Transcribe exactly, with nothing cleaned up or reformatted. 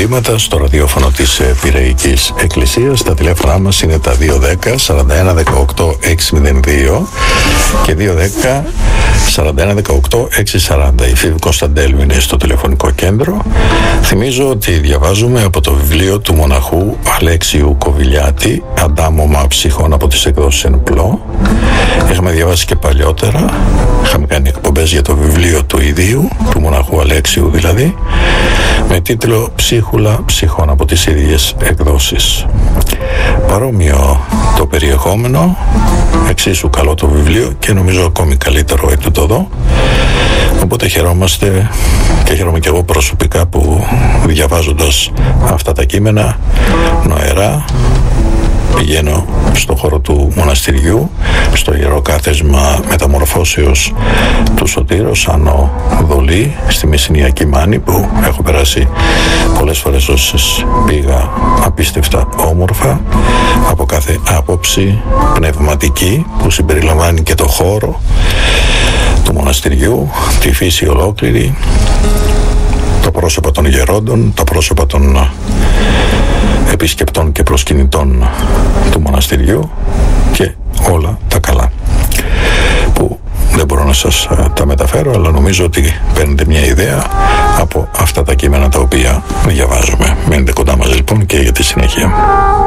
μηνύματα στο ραδιόφωνο της Πειραϊκής Εκκλησίας. Τα τηλέφωνά μας είναι τα δύο ένα μηδέν σαράντα ένα δεκαοκτώ εξακόσια δύο και δύο ένα μηδέν σαράντα ένα δεκαοκτώ εξακόσια σαράντα. Η Φίβη Κωνσταντέλου είναι στο τηλεφωνικό κέντρο. Θυμίζω ότι διαβάζουμε από το βιβλίο του μοναχού Αλέξιου Κοβιλιάτη, Αντάμωμα ψυχών, από τις εκδόσεις Ενπλό. Έχουμε διαβάσει και παλιότερα, είχαμε κάνει εκπομπές για το βιβλίο του ιδίου, του μοναχού Αλέξιου δηλαδή, με τίτλο Ψίχουλα ψυχών, από τις ίδιες εκδόσεις. Παρόμοιο το περιεχόμενο, εξίσου καλό το βιβλίο και νομίζω ακόμη καλύτερο επίπεδο. Οπότε χαιρόμαστε και χαίρομαι και εγώ προσωπικά που, διαβάζοντας αυτά τα κείμενα νοερά, πηγαίνω στο χώρο του μοναστηριού, στο Ιερό Κάθεσμα Μεταμορφώσεως του Σωτήρος, Άνω Δολή, στη Μεσσηνιακή Μάνη, που έχω περάσει πολλές φορές όσες πήγα, απίστευτα όμορφα, από κάθε άποψη πνευματική, που συμπεριλαμβάνει και το χώρο του μοναστηριού, τη φύση ολόκληρη, τα πρόσωπα των γερόντων, τα πρόσωπα των επισκεπτών και προσκυνητών του μοναστηριού και όλα τα καλά, που δεν μπορώ να σας τα μεταφέρω, αλλά νομίζω ότι παίρνετε μια ιδέα από αυτά τα κείμενα τα οποία διαβάζουμε. Μένετε κοντά μας λοιπόν και για τη συνέχεια.